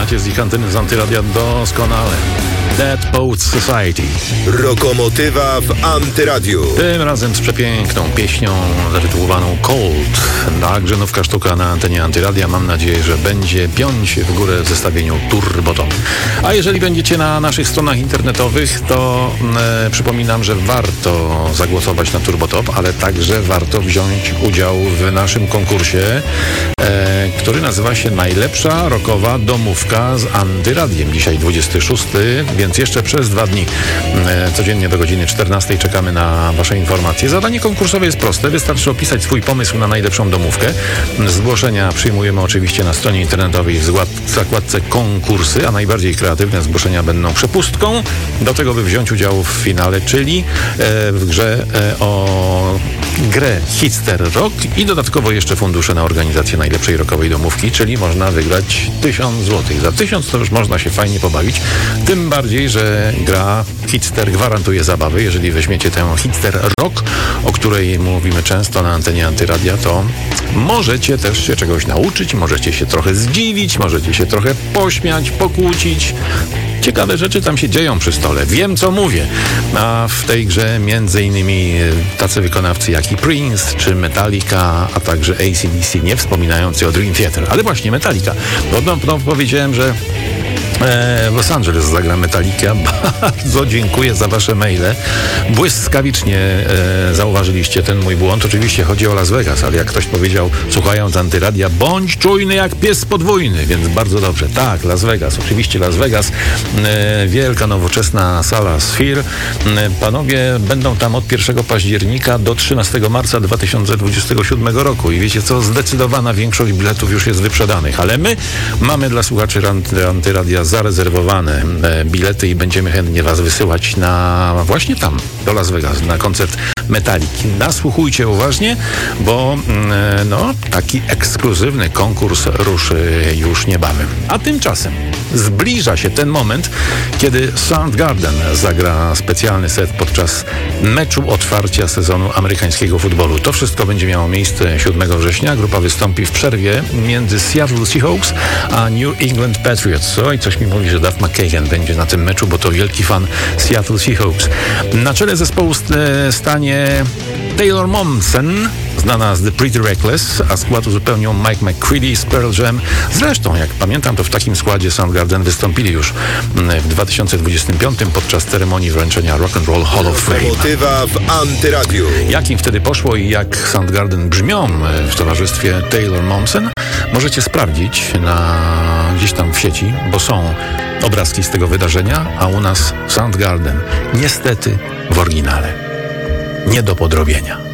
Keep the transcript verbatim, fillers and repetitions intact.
znacie z ich anteny z Antyradia doskonale. Dead Poets Society. Rokomotywa w Antyradiu. Tym razem z przepiękną pieśnią zatytułowaną Cold. Także nowka sztuka na antenie Antyradia. Mam nadzieję, że będzie piąć w górę w zestawieniu Turbotop. A jeżeli będziecie na naszych stronach internetowych, to e, przypominam, że warto zagłosować na Turbotop, ale także warto wziąć udział w naszym konkursie, e, który nazywa się Najlepsza Rockowa Domówka z Antyradiem. Dzisiaj dwudziestego szóstego, więc jeszcze przez dwa dni e, codziennie do godziny czternastej czekamy na Wasze informacje. Zadanie konkursowe jest proste. Wystarczy opisać swój pomysł na najlepszą domówkę. Zgłoszenia przyjmujemy oczywiście na stronie internetowej w zakładce konkursy, a najbardziej kreatywne zgłoszenia będą przepustką do tego, by wziąć udział w finale, czyli e, w grze e, o grę Hitster Rock i dodatkowo jeszcze fundusze na organizację najlepszej rockowej domówki, czyli można wygrać tysiąc złotych. Za tysiąc to już można się fajnie pobawić. Tym bardziej, że gra Hitster gwarantuje zabawy. Jeżeli weźmiecie tę Hitster Rock, o której mówimy często na antenie Antyradia, to możecie też się czegoś nauczyć, możecie się trochę zdziwić, możecie się trochę pośmiać, pokłócić. Ciekawe rzeczy tam się dzieją przy stole. Wiem, co mówię. A w tej grze między innymi tacy wykonawcy jak i Prince czy Metallica, a także A C D C, nie wspominający o Dream Theater. Ale właśnie Metallica. No, no, powiedziałem, że w Los Angeles zagra Metallica. Bardzo dziękuję za Wasze maile. Błyskawicznie e, zauważyliście ten mój błąd. Oczywiście chodzi o Las Vegas, ale jak ktoś powiedział, słuchając Antyradia, bądź czujny jak pies podwójny, więc bardzo dobrze. Tak, Las Vegas, oczywiście Las Vegas. E, wielka, nowoczesna sala Sphere. E, panowie będą tam od pierwszego października do trzynastego marca dwa tysiące dwudziestego siódmego roku. I wiecie co? Zdecydowana większość biletów już jest wyprzedanych, ale my mamy dla słuchaczy Antyradia zarezerwowane bilety i będziemy chętnie Was wysyłać na właśnie tam, do Las Vegas, na koncert Metaliki. Nasłuchujcie uważnie, bo no, taki ekskluzywny konkurs ruszy już niebawem. A tymczasem zbliża się ten moment, kiedy Soundgarden zagra specjalny set podczas meczu otwarcia sezonu amerykańskiego futbolu. To wszystko będzie miało miejsce siódmego września. Grupa wystąpi w przerwie między Seattle Seahawks a New England Patriots. Oj, coś mi mówi, że Duff McKagan będzie na tym meczu, bo to wielki fan Seattle Seahawks. Na czele zespołu stanie Taylor Momsen, znana z The Pretty Reckless, a skład uzupełnią Mike McCready z Pearl Jam. Zresztą, jak pamiętam, to w takim składzie Soundgarden wystąpili już w dwa tysiące dwudziestym piątym podczas ceremonii wręczenia Rock and Roll Hall of Fame. Motywa w Antyradiu. Jak im wtedy poszło i jak Soundgarden brzmią w towarzystwie Taylor Momsen, możecie sprawdzić na gdzieś tam w sieci, bo są obrazki z tego wydarzenia, a u nas Soundgarden niestety w oryginale. Nie do podrobienia.